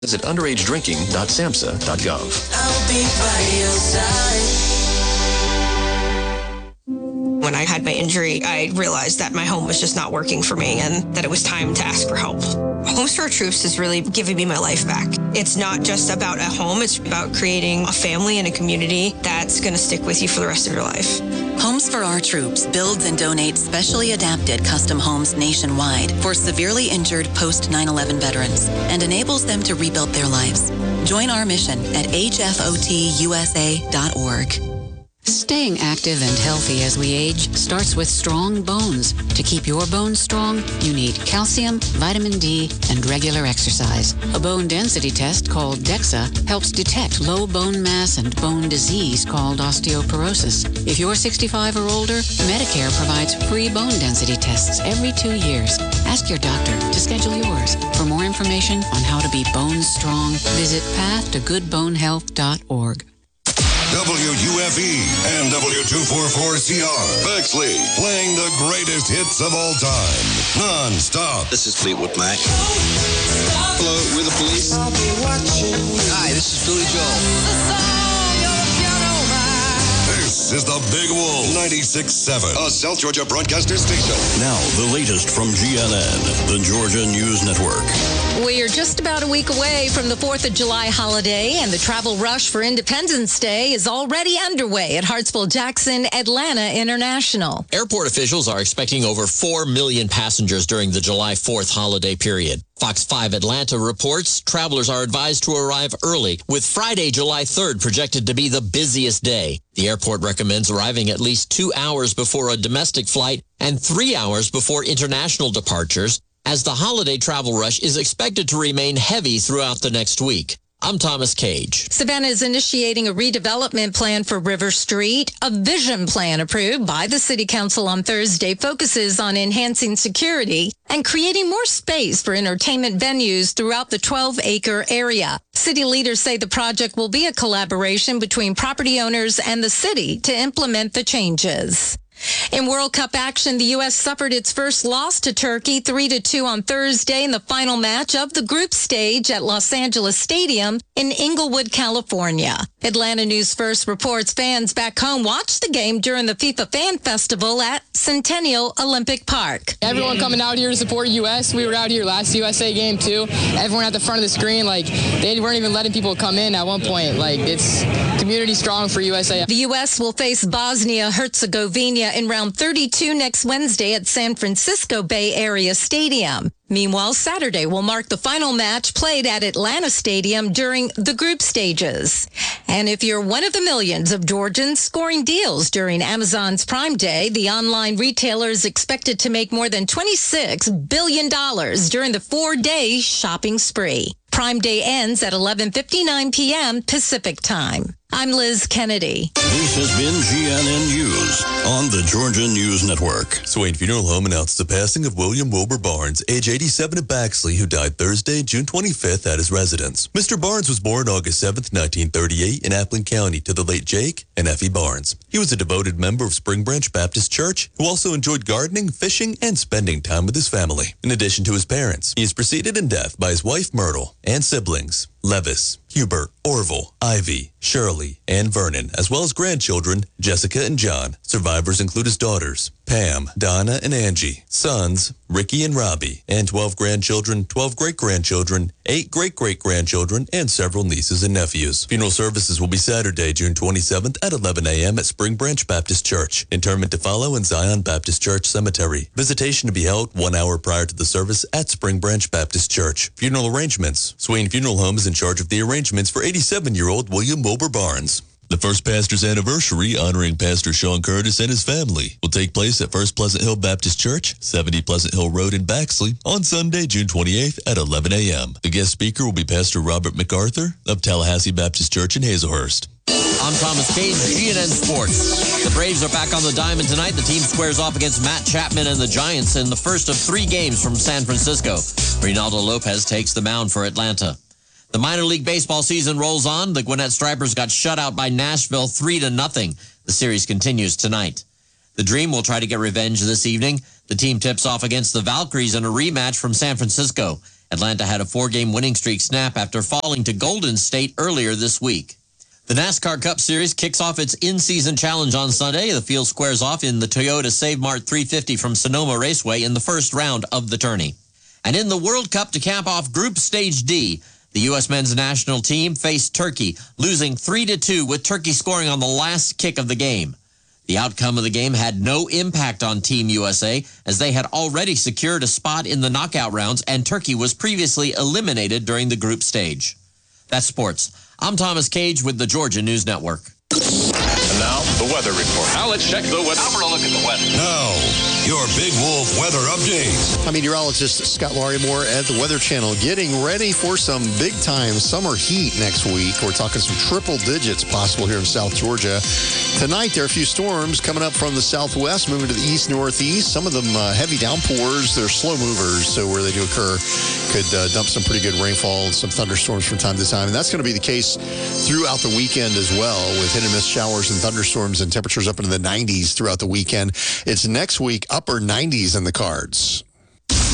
Visit underagedrinking.samhsa.gov. I'll be by your side. When I had my injury, I realized that my home was just not working for me and that it was time to ask for help. Homes for Our Troops is really giving me my life back. It's not just about a home, it's about creating a family and a community that's going to stick with you for the rest of your life. Homes for Our Troops builds and donates specially adapted custom homes nationwide for severely injured post-9/11 veterans and enables them to rebuild their lives. Join our mission at hfotusa.org. Staying active and healthy as we age starts with strong bones. To keep your bones strong, you need calcium, vitamin D, and regular exercise. A bone density test called DEXA helps detect low bone mass and bone disease called osteoporosis. If you're 65 or older, Medicare provides free bone density tests every 2 years. Ask your doctor to schedule yours. For more information on how to be bone strong, visit pathtogoodbonehealth.org. WUFE and W244CR. Bexley, playing the greatest hits of all time. Non-stop. This is Fleetwood Mac. Hello, we're the Police. Hi, this is Billy Joel. This is the Big Wolf 96.7, a South Georgia broadcaster station. Now, the latest from GNN, the Georgia News Network. We are just about a week away from the 4th of July holiday, and the travel rush for Independence Day is already underway at Hartsfield-Jackson Atlanta International. Airport officials are expecting over 4 million passengers during the July 4th holiday period. Fox 5 Atlanta reports travelers are advised to arrive early, with Friday, July 3rd projected to be the busiest day. The airport recommends arriving at least 2 hours before a domestic flight and 3 hours before international departures, as the holiday travel rush is expected to remain heavy throughout the next week. I'm Thomas Cage. Savannah is initiating a redevelopment plan for River Street. A vision plan approved by the City Council on Thursday focuses on enhancing security and creating more space for entertainment venues throughout the 12-acre area. City leaders say the project will be a collaboration between property owners and the city to implement the changes. In World Cup action, the U.S. suffered its first loss to Turkey 3-2 on Thursday in the final match of the group stage at Los Angeles Stadium in Inglewood, California. Atlanta News First reports fans back home watched the game during the FIFA Fan Festival at Centennial Olympic Park. Everyone coming out here to support U.S. We were out here last USA game, too. Everyone at the front of the screen, they weren't even letting people come in at one point. It's community strong for USA. The U.S. will face Bosnia-Herzegovina in round 32 next Wednesday at San Francisco Bay Area Stadium. Meanwhile, Saturday will mark the final match played at Atlanta Stadium during the group stages. And if you're one of the millions of Georgians scoring deals during Amazon's Prime Day, the online retailer is expected to make more than $26 billion during the 4-day shopping spree. Prime Day ends at 11:59 p.m. Pacific Time. I'm Liz Kennedy. This has been GNN News on the Georgia News Network. Swain Funeral Home announced the passing of William Wilbur Barnes, age 87 of Baxley, who died Thursday, June 25th at his residence. Mr. Barnes was born August 7th, 1938 in Appling County to the late Jake and Effie Barnes. He was a devoted member of Spring Branch Baptist Church who also enjoyed gardening, fishing, and spending time with his family. In addition to his parents, he is preceded in death by his wife Myrtle and siblings Levis, Hubert, Orville, Ivy, Shirley, and Vernon, as well as grandchildren Jessica and John. Survivors include his daughters Pam, Donna, and Angie, sons Ricky and Robbie, and 12 grandchildren, 12 great-grandchildren, 8 great-great-grandchildren, and several nieces and nephews. Funeral services will be Saturday, June 27th at 11 a.m. at Spring Branch Baptist Church. Interment to follow in Zion Baptist Church Cemetery. Visitation to be held 1 hour prior to the service at Spring Branch Baptist Church. Funeral arrangements. Swain Funeral Home is in charge of the arrangements for 87-year-old William Wilbur Barnes. The First Pastor's Anniversary, honoring Pastor Sean Curtis and his family, will take place at First Pleasant Hill Baptist Church, 70 Pleasant Hill Road in Baxley, on Sunday, June 28th at 11 a.m. The guest speaker will be Pastor Robert MacArthur of Tallahassee Baptist Church in Hazelhurst. I'm Thomas Cage, GNN Sports. The Braves are back on the diamond tonight. The team squares off against Matt Chapman and the Giants in the first of 3 games from San Francisco. Reynaldo Lopez takes the mound for Atlanta. The minor league baseball season rolls on. The Gwinnett Stripers got shut out by Nashville 3-0. The series continues tonight. The Dream will try to get revenge this evening. The team tips off against the Valkyries in a rematch from San Francisco. Atlanta had a 4-game winning streak snap after falling to Golden State earlier this week. The NASCAR Cup Series kicks off its in-season challenge on Sunday. The field squares off in the Toyota Save Mart 350 from Sonoma Raceway in the first round of the tourney. And in the World Cup to cap off Group Stage D, the U.S. men's national team faced Turkey, losing 3-2 with Turkey scoring on the last kick of the game. The outcome of the game had no impact on Team USA, as they had already secured a spot in the knockout rounds, and Turkey was previously eliminated during the group stage. That's sports. I'm Thomas Cage with the Georgia News Network. And now, the weather report. Now let's check the weather. Now for a look at the weather. Now, your Big Wolf weather update. I'm meteorologist Scott Larrymore at the Weather Channel, getting ready for some big-time summer heat next week. We're talking some triple digits possible here in South Georgia. Tonight, there are a few storms coming up from the southwest, moving to the east-northeast. Some of them heavy downpours. They're slow movers, so where they do occur could dump some pretty good rainfall and some thunderstorms from time to time. And that's going to be the case throughout the weekend as well, with hit-and-miss showers and thunderstorms and temperatures up into the 90s throughout the weekend. It's next week, upper 90s in the cards.